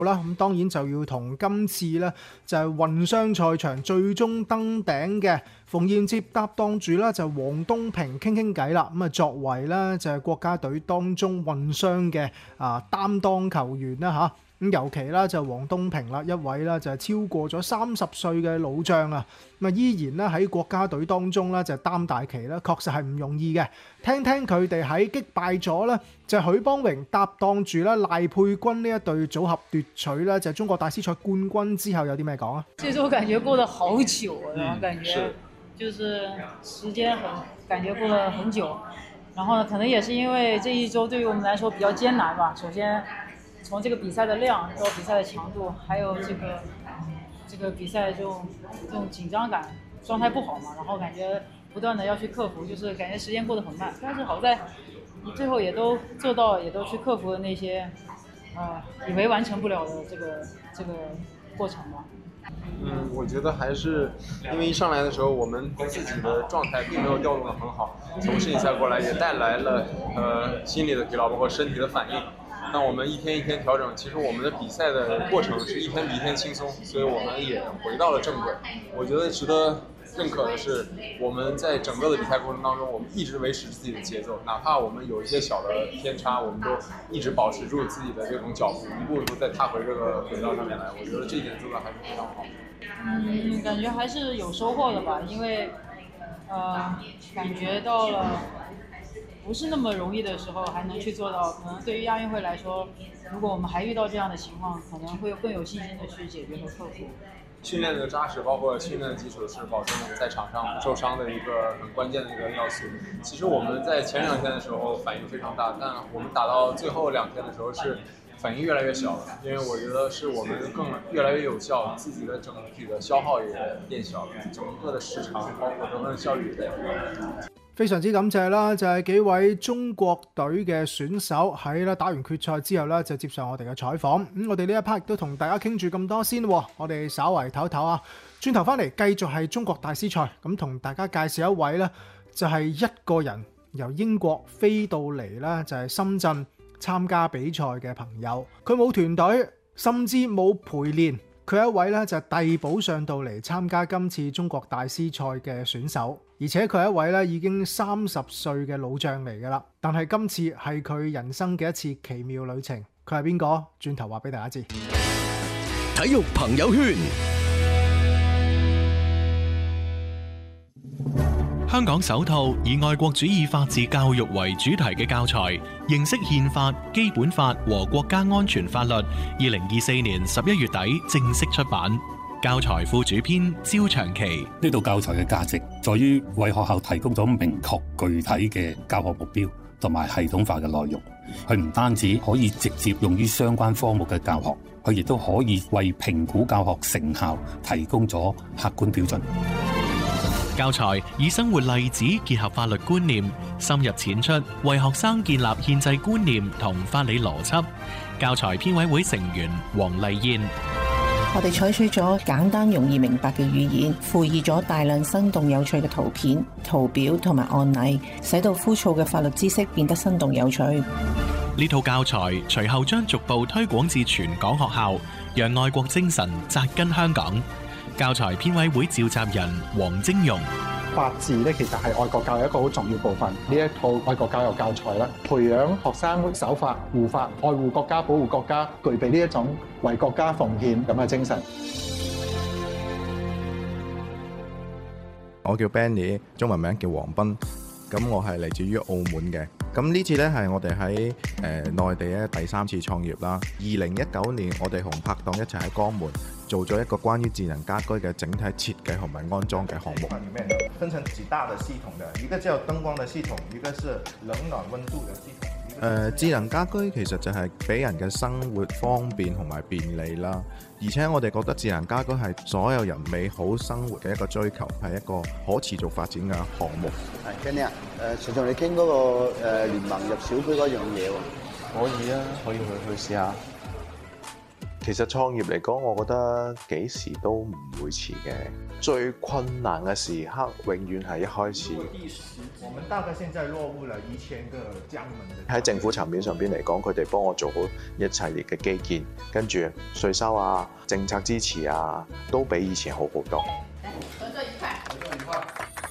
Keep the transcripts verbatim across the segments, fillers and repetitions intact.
啦，咁當然就要同今次咧就係混雙賽場最終登頂嘅馮彥哲搭檔住啦，就黃東萍傾傾偈啦。咁啊，作為咧就係國家隊當中混雙嘅啊擔當球員啦嚇。咁尤其啦就黃東萍啦，一位啦就係超過咗三十歲嘅老將啊，咁啊依然咧喺國家隊當中咧就擔大旗啦，確實係唔容易嘅。聽聽佢哋喺擊敗咗咧就係許邦榮搭檔住啦賴佩君呢一隊組合奪取咧就係中國大師賽冠軍之後有啲咩講啊？ 這週感覺過得好久啊，然後感覺就是時間很感覺過得很久，然後呢可能也是因為這一週對於我們來說比較艱難吧。首先從這個比賽的量到比賽的強度，還有這個這個比賽這種這種緊張感，狀態不好嘛，然後感覺不斷的要去克服，就是感覺時間過得很慢。但是好在你最後也都做到，也都去克服了那些啊、呃、以為完成不了的這個這個過程吧。 嗯，我覺得還是因為一上來的時候，我們自己的狀態並沒有調動得很好，從世錦賽過來也帶來了呃心理的疲勞，包括身體的反應。那我們一天一天調整，其實我們的比賽的過程是一天比一天輕鬆，所以我們也回到了正軌。我覺得值得認可的是，我們在整個的比賽過程當中，我們一直維持自己的節奏，哪怕我們有一些小的偏差，我們都一直保持住自己的這種腳步，一步一步再踏回這個軌道上面來。我覺得這一點做得還是非常好。 嗯，感覺還是有收穫的吧，因為呃，感覺到了。不是那麼容易的時候還能去做到，可能對於亞運會來說，如果我們還遇到這樣的情況，可能會更有信心的去解決和克服。 訓練的扎實，包括訓練的基礎是保證我們在場上不受傷的一個很關鍵的一個要素。其實我們在前兩天的時候反應非常大，但我們打到最後兩天的時候是反應越來越小了，因為我覺得是我們更越來越有效，自己的整體的消耗也變小了，整個的時長包括整個的效率也變小。 非常之感謝啦，就係幾位中國隊嘅選手喺咧打完決賽之後咧，就接受我哋嘅採訪。咁我哋呢一 part 亦都同大家傾住咁多先，我哋稍為唞唞啊，轉頭翻嚟繼續係中國大師賽，咁同大家介紹一位呢，就係一個人由英國飛到嚟啦，就係深圳參加比賽嘅朋友。佢冇團隊，甚至冇陪練。佢係一位咧就係遞補上到嚟參加今次中國大師賽嘅選手，而且佢係一位咧已經三十歲嘅老將嚟㗎啦。但係今次係佢人生嘅一次奇妙旅程。佢係邊個？轉頭話俾大家知。 體育朋友圈。香港首套以愛國主義法治教育為主題嘅教材《認識憲法、基本法和國家安全法律》，二零二四年十一月底正式出版。教材副主編焦長期。 呢套教材嘅價值在於為學校提供咗明確具體嘅教學目標同埋系統化嘅內容。佢唔單止可以直接用於相關科目嘅教學，佢亦都可以為評估教學成效提供咗客觀標準。 教材以生活例子結合法律觀念，深入淺出，為學生建立憲制觀念同法理邏輯。教材編委會成員黃麗燕。 我哋採取咗簡單容易明白嘅語言，附以咗大量生動有趣嘅圖片、圖表同埋案例，使到枯燥嘅法律知識變得生動有趣。 呢套教材隨後將逐步推廣至全港學校，讓愛國精神扎根香港。教材編委會召集人黃晶容。 法治咧，其實係愛國教育一個好重要部分。呢一套愛國教育教材啦，培養學生守法、護法、愛護國家、保護國家，具備呢一種為國家奉獻咁嘅精神。 我叫 Benny， 中文名叫黃斌。咁我係嚟自於澳門嘅。咁呢次呢，係我哋喺誒內地咧第三次創業啦。二零一九年，我哋同拍檔一齊喺江門做咗一個關於智能家居嘅整體設計同埋安裝嘅項目。 裡面分成幾大的系統的，一個叫燈光的系統，一個是冷暖溫度的系統。 誒、呃、智能家居其實就係俾人嘅生活方便同埋便利啦，而且我哋覺得智能家居係所有人美好生活嘅一個追求，係一個可持續發展嘅項目。 係 Kenny 啊，誒想同你傾嗰個誒聯盟入小區嗰樣嘢喎。 可以啊，可以去去試下。 其實創業嚟講，我覺得幾時都唔會遲嘅。最困難嘅時刻，永遠係一開始。 我們大概現在落戶了一千個江門的。 喺政府層面上邊嚟講，佢哋幫我做好一系列嘅基建，跟住稅收啊、政策支持啊，都比以前好好多。 合作愉快，合作愉快。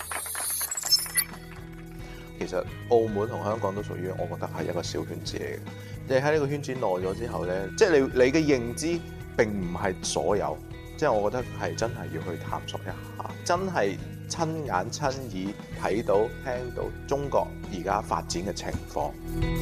其實澳門同香港都屬於我覺得係一個小圈子嚟嘅。你喺呢個圈子耐咗之後咧，即係你你嘅認知並唔係所有，即係我覺得係真係要去探索一下，真係親眼親耳睇到聽到中國而家發展嘅情況。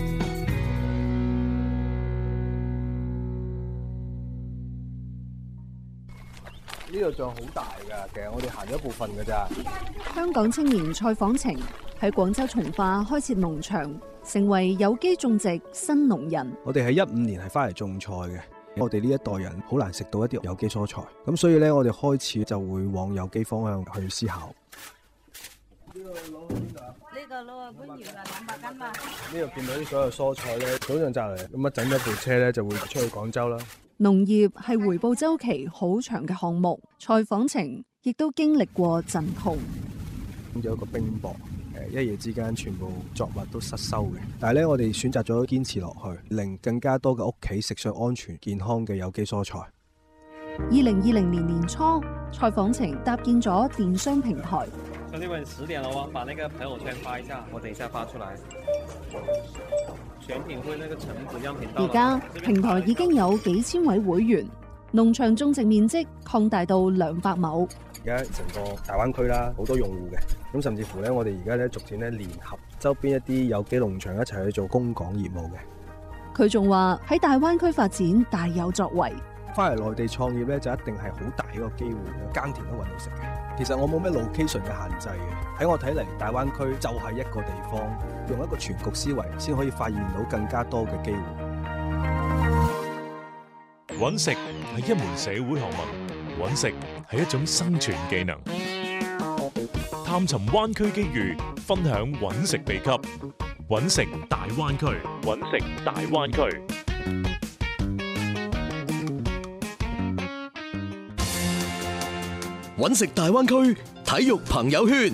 呢度仲好大㗎，其實我哋行咗一部分㗎咋。 香港青年蔡訪程喺廣州從化開設農場，成為有機種植新農人。 我哋喺一五年係翻嚟種菜嘅，我哋呢一代人好難食到一啲有機蔬菜，咁所以咧我哋開始就會往有機方向去思考。 呢個攞啊，搬完啦，兩百斤啦。 呢度見到啲所有蔬菜咧，早上就嚟咁一整咗部車咧就會出去廣州啦。 農業係回報週期好長嘅項目，蔡訪程亦都經歷過陣痛。 有一個冰雹，誒一夜之間全部作物都失收嘅。但係咧，我哋選擇咗堅持落去，令更加多嘅屋企食上安全健康嘅有機蔬菜。 二零二零年年初，蔡訪程搭建咗電商平台。 兄弟們，十點了喎，把那個朋友圈發一下，我等一下發出來。選品會那個橙子樣品到。 而家平台已經有幾千位會員，農場種植面積擴大到兩百畝。 而家成個大灣區啦，好多用戶嘅，咁甚至乎咧，我哋而家咧逐漸咧聯合周邊一啲有機農場一齊去做供港業務嘅。 佢仲話喺大灣區發展大有作為。 翻嚟內地創業咧，就一定係好大一個機會，耕田都揾到食嘅。其實我冇咩 location 嘅限制嘅，喺我睇嚟，大灣區就係一個地方，用一個全局思維，先可以發現到更加多嘅機會。 揾食係一門社會學問，揾食係一種生存技能。探尋灣區機遇，分享揾食秘笈。揾食大灣區，揾食大灣區。 揾食大灣區體育朋友圈，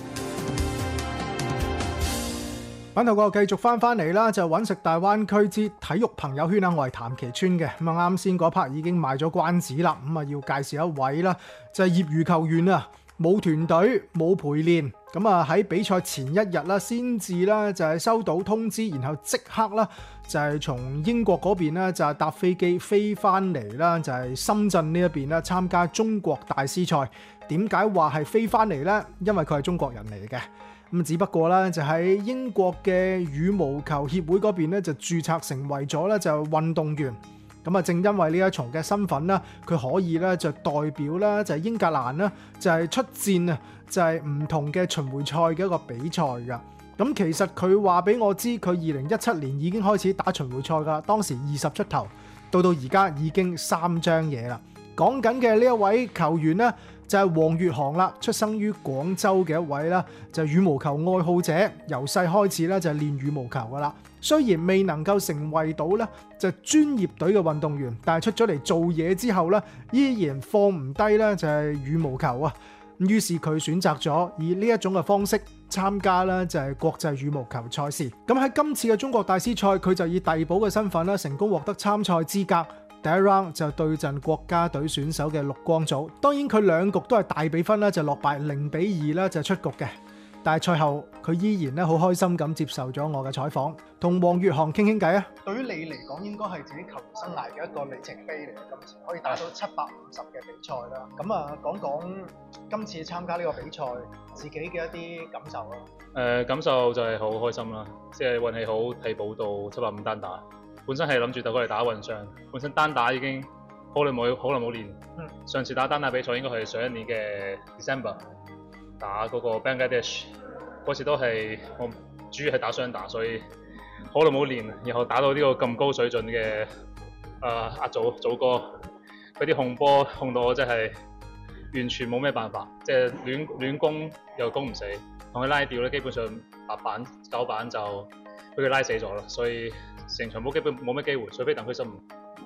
翻頭個繼續翻翻嚟啦，就揾食大灣區之體育朋友圈啦。我係譚其川嘅，咁啊啱先嗰 part 已經賣咗關子啦，咁啊要介紹一位啦，就係業餘球員啊，冇團隊冇陪練，咁啊喺比賽前一日啦，先至啦就係收到通知，然後即刻啦就係從英國嗰邊咧就係搭飛機飛翻嚟啦，就係深圳呢一邊啦參加中國大師賽。點解話係飛翻嚟呢？因為佢係中國人嚟嘅，咁只不過咧就喺英國嘅羽毛球協會嗰邊咧就註冊成為咗咧就運動員。咁啊，正因為呢一重嘅身份啦，佢可以咧就代表啦就係英格蘭啦，就係出戰啊，就係唔同嘅巡迴賽嘅一個比賽㗎。咁其實佢話俾我知，佢二零一七年已經開始打巡迴賽㗎，當時二十出頭，到到而家已經三張嘢啦。講緊嘅呢一位球員呢，就係黃月航啦，出生於廣州嘅一位啦，就係羽毛球愛好者，由細開始咧就係練羽毛球噶啦。雖然未能夠成為到咧就專業隊嘅運動員，但係出咗嚟做嘢之後咧，依然放唔低咧就係羽毛球啊。於是佢選擇咗以呢一種嘅方式參加啦，就係國際羽毛球賽事。咁喺今次嘅中國大師賽，佢就以遞補嘅身份啦，成功獲得參賽資格。第一 round 就對陣國家隊選手嘅陸光祖，當然佢兩局都係大比分啦，就落敗零比二啦，就出局嘅。但係賽後佢依然咧好開心咁接受咗我嘅採訪，同黃月航傾傾偈啊。對於你嚟講，應該係自己球員生涯嘅一個里程碑嚟嘅，今次可以打到七百五十嘅比賽啦。咁啊，講講今次參加呢個比賽自己嘅一啲感受啦。 誒、呃，感受就係好開心啦，即係運氣好，替補到七百五單打。本身係諗住就過嚟打混雙，本身單打已經好耐冇好耐冇練。嗯、上次打單打比賽應該係上一年嘅 December 打嗰個 Bangladesh， 嗰次都係我主要係打雙打，所以好耐冇練，然後打到呢個咁高水準嘅誒阿祖祖哥，佢啲控波控到我真係完全冇咩辦法，即係亂亂攻又攻唔死，同佢拉吊咧基本上八板九板就俾佢拉死咗啦，所以成場波基本冇咩機會，除非等佢失誤。 嗱，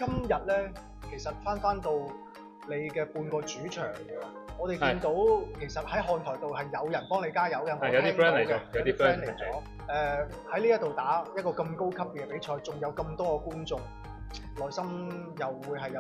今日咧，其實翻翻到你嘅半個主場嘅，我哋見到其實喺看台度係有人幫你加油嘅，我係有啲 friend 嚟咗， 有啲 friend 嚟咗。誒喺呢一度打一個咁高級嘅比賽，仲有咁多個觀眾，內心又會係有